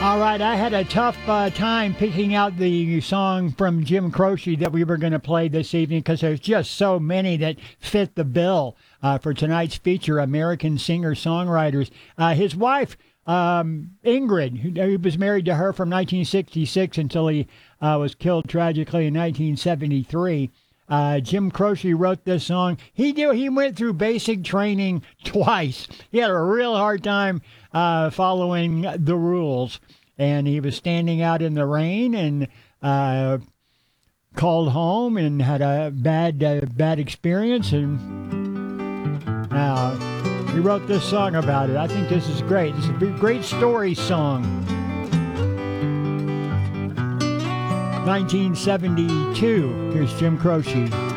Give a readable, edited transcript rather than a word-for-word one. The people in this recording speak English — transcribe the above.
All right, I had a tough time picking out the song from Jim Croce that we were going to play this evening because there's just so many that fit the bill for tonight's feature, American singer-songwriters. His wife, Ingrid, he was married to her from 1966 until he was killed tragically in 1973. Jim Croce wrote this song. He went through basic training twice. He had a real hard time following the rules. And he was standing out in the rain and called home and had a bad experience. And he wrote this song about it. I think this is great. It's a great story song. 1972. Here's Jim Croce.